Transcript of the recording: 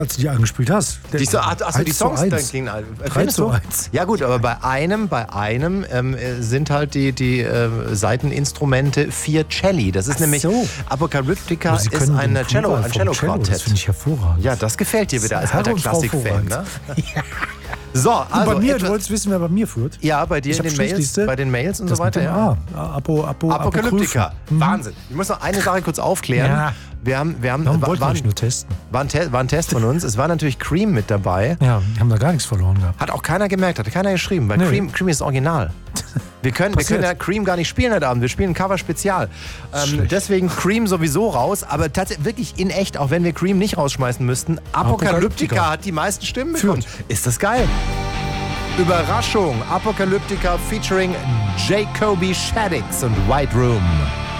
Als du die angespielt hast. Die Songs dann klingen alt. 3:1. Ja gut, aber bei einem sind halt die Seiteninstrumente 4 Celli. Das ist nämlich Apocalyptica ist ein Cello-Quartett. Das finde ich hervorragend. Ja, das gefällt dir wieder als alter Klassik-Fan, ne? So, also bei mir, du wolltest wissen, wer bei mir führt? Ja, bei dir in den Mails und so weiter. Ja. Apocalyptica. Wahnsinn. Ich muss noch eine Sache kurz aufklären. Ja. Wir wollten nur testen. War ein Test von uns. Es war natürlich Cream mit dabei. Ja, wir haben da gar nichts verloren gehabt. Hat auch keiner gemerkt, hat keiner geschrieben, weil Cream ist original. Wir können ja Cream gar nicht spielen heute Abend. Wir spielen ein Cover-Spezial. Deswegen Cream sowieso raus. Aber tatsächlich wirklich in echt, auch wenn wir Cream nicht rausschmeißen müssten, Apocalyptica hat die meisten Stimmen bekommen. Ist das geil? Überraschung. Apocalyptica featuring Jacoby Shaddix und White Room.